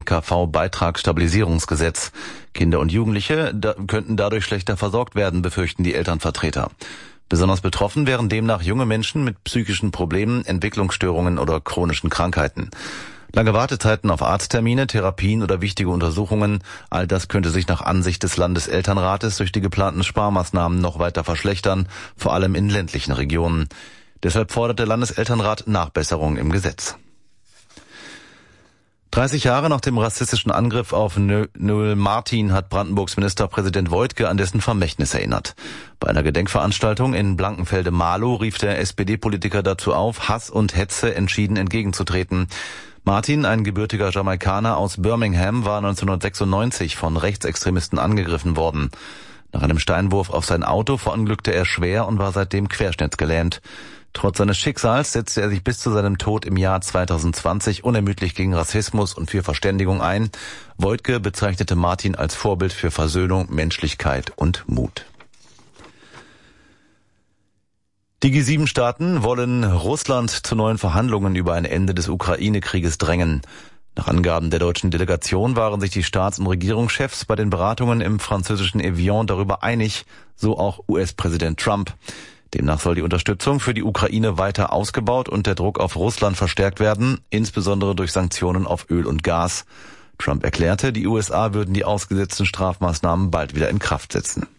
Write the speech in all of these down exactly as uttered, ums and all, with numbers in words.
K V-Beitragsstabilisierungsgesetz. Kinder und Jugendliche da, könnten dadurch schlechter versorgt werden, befürchten die Elternvertreter. Besonders betroffen wären demnach junge Menschen mit psychischen Problemen, Entwicklungsstörungen oder chronischen Krankheiten. Lange Wartezeiten auf Arzttermine, Therapien oder wichtige Untersuchungen, all das könnte sich nach Ansicht des Landeselternrates durch die geplanten Sparmaßnahmen noch weiter verschlechtern, vor allem in ländlichen Regionen. Deshalb fordert der Landeselternrat Nachbesserungen im Gesetz. dreißig Jahre nach dem rassistischen Angriff auf Noel Martin hat Brandenburgs Ministerpräsident Woidke an dessen Vermächtnis erinnert. Bei einer Gedenkveranstaltung in Blankenfelde-Marlow rief der S P D-Politiker dazu auf, Hass und Hetze entschieden entgegenzutreten. Martin, ein gebürtiger Jamaikaner aus Birmingham, war neunzehnhundertsechsundneunzig von Rechtsextremisten angegriffen worden. Nach einem Steinwurf auf sein Auto verunglückte er schwer und war seitdem querschnittsgelähmt. Trotz seines Schicksals setzte er sich bis zu seinem Tod im Jahr zweitausendzwanzig unermüdlich gegen Rassismus und für Verständigung ein. Woidke bezeichnete Martin als Vorbild für Versöhnung, Menschlichkeit und Mut. Die G sieben Staaten wollen Russland zu neuen Verhandlungen über ein Ende des Ukraine-Krieges drängen. Nach Angaben der deutschen Delegation waren sich die Staats- und Regierungschefs bei den Beratungen im französischen Evian darüber einig, so auch U S-Präsident Trump. Demnach soll die Unterstützung für die Ukraine weiter ausgebaut und der Druck auf Russland verstärkt werden, insbesondere durch Sanktionen auf Öl und Gas. Trump erklärte, die U S A würden die ausgesetzten Strafmaßnahmen bald wieder in Kraft setzen.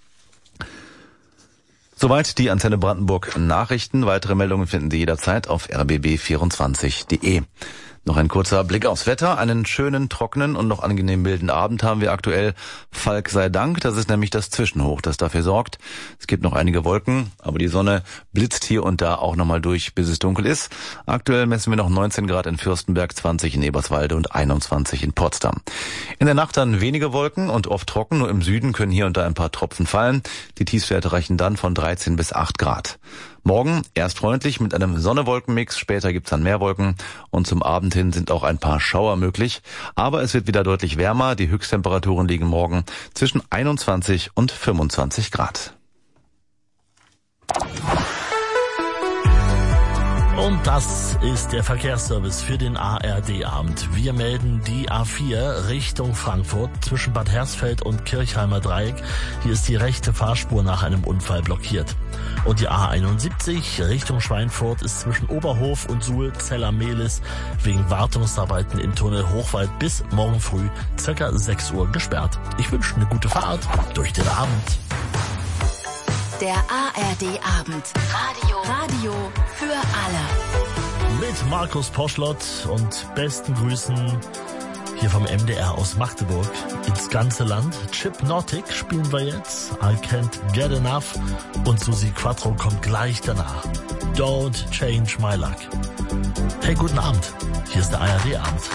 Soweit die Antenne Brandenburg Nachrichten. Weitere Meldungen finden Sie jederzeit auf r b b vierundzwanzig punkt de. Noch ein kurzer Blick aufs Wetter. Einen schönen, trockenen und noch angenehm milden Abend haben wir aktuell. Falk sei Dank, das ist nämlich das Zwischenhoch, das dafür sorgt. Es gibt noch einige Wolken, aber die Sonne blitzt hier und da auch nochmal durch, bis es dunkel ist. Aktuell messen wir noch neunzehn Grad in Fürstenberg, zwanzig in Eberswalde und einundzwanzig in Potsdam. In der Nacht dann wenige Wolken und oft trocken, nur im Süden können hier und da ein paar Tropfen fallen. Die Tiefstwerte reichen dann von dreizehn bis acht Grad. Morgen erst freundlich mit einem Sonne-Wolken-Mix, später gibt's dann mehr Wolken und zum Abend hin sind auch ein paar Schauer möglich. Aber es wird wieder deutlich wärmer, die Höchsttemperaturen liegen morgen zwischen einundzwanzig und fünfundzwanzig Grad. Und das ist der Verkehrsservice für den A R D-Abend. Wir melden die A vier Richtung Frankfurt zwischen Bad Hersfeld und Kirchheimer Dreieck. Hier ist die rechte Fahrspur nach einem Unfall blockiert. Und die A einundsiebzig Richtung Schweinfurt ist zwischen Oberhof und Suhl-Zeller-Mehlis wegen Wartungsarbeiten im Tunnel Hochwald bis morgen früh circa sechs Uhr gesperrt. Ich wünsche eine gute Fahrt durch den Abend. Der A R D-Abend. Radio. Radio für alle. Mit Markus Poschlott und besten Grüßen hier vom M D R aus Magdeburg ins ganze Land. Chipnotic spielen wir jetzt. I Can't Get Enough. Und Susi Quattro kommt gleich danach. Don't Change My Luck. Hey, guten Abend. Hier ist der A R D-Abend.